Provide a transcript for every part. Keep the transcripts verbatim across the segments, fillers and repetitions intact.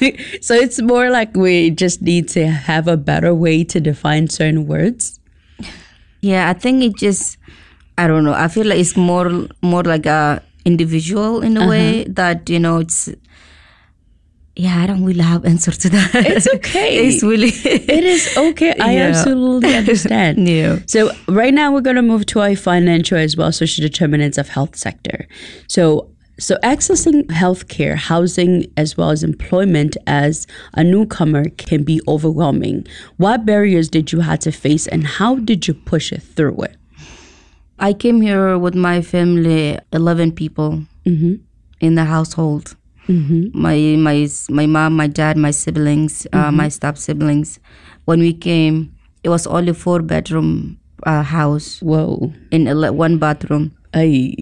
So it's more like we just need to have a better way to define certain words. Yeah, I think it just, I don't know. I feel like it's more more like a individual in a Uh-huh. way that, you know, it's, yeah, I don't really have answer to that. It's okay. It's really. It is okay. I Yeah. absolutely understand. Yeah. So right now we're going to move to our financial as well social determinants of health sector. So so accessing healthcare, housing, as well as employment as a newcomer can be overwhelming. What barriers did you have to face and how did you push it through it? I came here with my family, eleven people Mm-hmm. in the household. Mm-hmm. My my my mom, my dad, my siblings, uh, Mm-hmm. my step siblings. When we came, it was only four bedroom uh, house Whoa. in ele- one bathroom, I,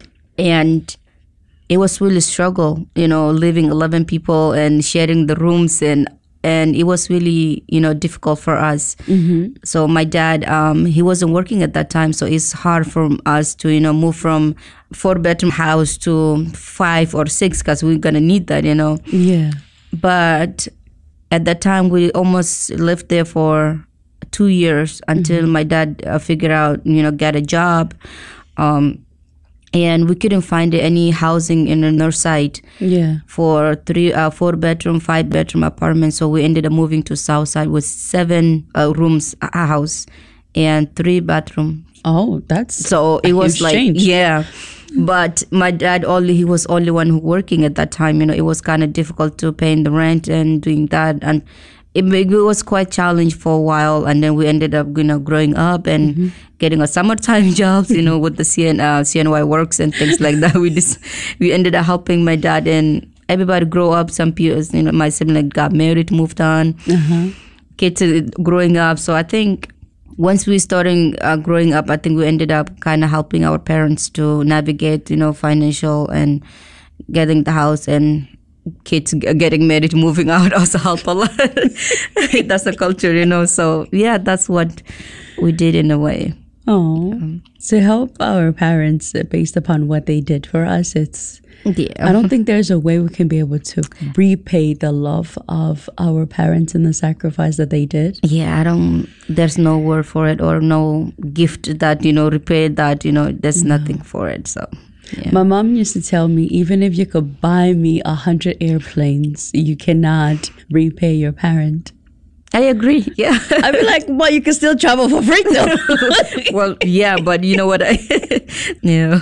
and it was really struggle. You know, living eleven people and sharing the rooms, and and it was really, you know, difficult for us. mm-hmm. So my dad, um, he wasn't working at that time, so it's hard for us to, you know, move from four bedroom house to five or six because we're gonna need that, you know. Yeah. But at that time, we almost lived there for two years until Mm-hmm. my dad uh, figured out, you know, get a job, um, and we couldn't find any housing in the north side Yeah. for three, uh, four bedroom, five bedroom apartments. So we ended up moving to south side with seven uh, rooms a house and three bathrooms. Oh, that's So it a was huge like, change. yeah. But my dad only, he was only one who working at that time. You know, it was kind of difficult to paying the rent and doing that. And it, it was quite challenging for a while. And then we ended up, you know, growing up and Mm-hmm. getting a summertime jobs, you know, with the C N, uh, C N Y works and things like that. We just, we ended up helping my dad and everybody grow up. Some people, you know, my sibling got married, moved on, Uh-huh. kids uh, growing up. So I think once we started uh, growing up, I think we ended up kind of helping our parents to navigate, you know, financial and getting the house, and kids g- getting married, moving out also help a lot. That's the culture, you know. So yeah, that's what we did in a way. Oh, to help our parents uh, based upon what they did for us, it's. Yeah. I don't think there's a way we can be able to repay the love of our parents and the sacrifice that they did. Yeah, I don't, there's no word for it or no gift that, you know, repay that, you know, there's nothing for it. So, yeah. My mom used to tell me, even if you could buy me a hundred airplanes, you cannot repay your parent. I agree. Yeah. I'd be like, well, you can still travel for free though. Well, yeah, but you know what? I, yeah.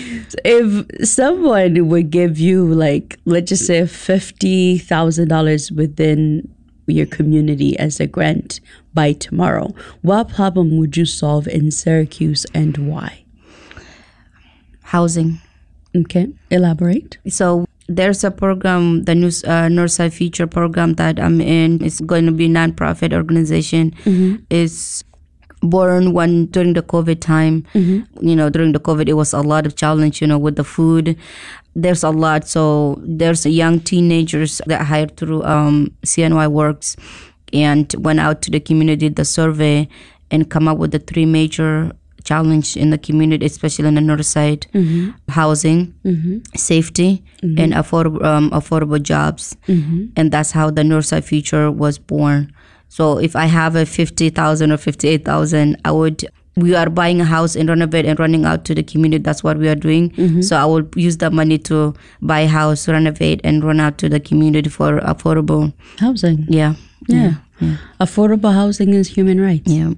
If someone would give you, like, let's just say fifty thousand dollars within your community as a grant by tomorrow, what problem would you solve in Syracuse and why? Housing. Okay, elaborate. So there's a program, the News, uh, Northside Future program that I'm in. It's going to be a nonprofit organization. Mm-hmm. It's born when during the COVID time. Mm-hmm. You know, during the COVID, it was a lot of challenge, you know, with the food. There's a lot. So there's young teenagers that hired through um, C N Y Works and went out to the community, the survey, and come up with the three major challenge in the community, especially in the north side: Mm-hmm. housing, Mm-hmm. safety, Mm-hmm. and affordable um, affordable jobs. Mm-hmm. And that's how the Northside Future was born. So if I have a fifty thousand or fifty-eight thousand, I would, we are buying a house and renovate and running out to the community. That's what we are doing. Mm-hmm. So I will use that money to buy a house, renovate, and run out to the community for affordable. Housing. Yeah. Yeah. Affordable housing is human rights. Yeah.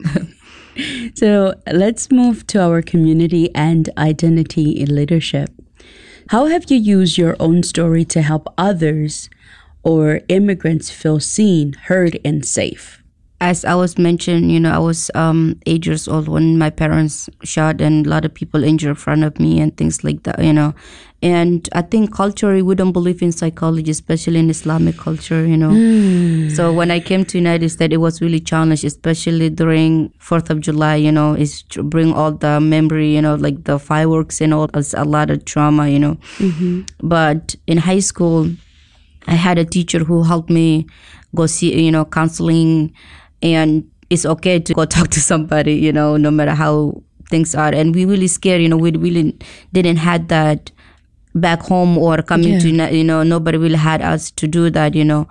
So let's move to our community and identity in leadership. How have you used your own story to help others or immigrants feel seen, heard, and safe? As I was mentioned, you know, I was um, eight years old when my parents shot and a lot of people injured in front of me and things like that, you know. And I think culturally, we don't believe in psychology, especially in Islamic culture, you know. Mm. So when I came to United States, it was really challenged, especially during fourth of July, you know, is to bring all the memory, you know, like the fireworks and all, it's a lot of trauma, you know. Mm-hmm. But in high school, I had a teacher who helped me go see, you know, counseling, and it's okay to go talk to somebody, you know, no matter how things are. And we really scared, you know, we really didn't had that back home or coming Yeah. to, you know, nobody really had us to do that, you know.